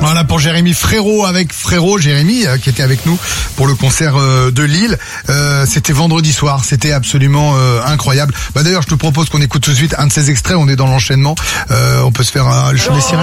Voilà pour Jérémy Frérot avec Jérémy qui était avec nous pour le concert de Lille. C'était vendredi soir, c'était absolument incroyable. D'ailleurs, je te propose qu'on écoute tout de suite un de ces extraits. On est dans l'enchaînement. On peut se faire le show des sirènes.